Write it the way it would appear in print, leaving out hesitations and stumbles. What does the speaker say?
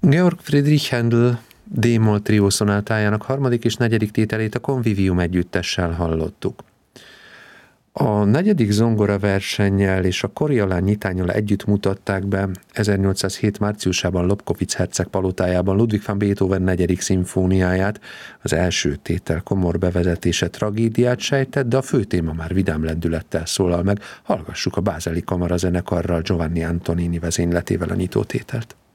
Georg Friedrich Händel D-moll trió szonátájának harmadik és negyedik tételét a Convivium együttessel hallottuk. A negyedik zongoraversennyel és a Coriolan nyitánnyal együtt mutatták be 1807. márciusában Lobkowicz herceg palotájában Ludwig van Beethoven negyedik szimfóniáját. Az első tétel komor bevezetése tragédiát sejtett, de a fő téma már vidám lendülettel szólal meg. Hallgassuk a Bázeli Kamarazenekarral Giovanni Antonini vezényletével a nyitótételt.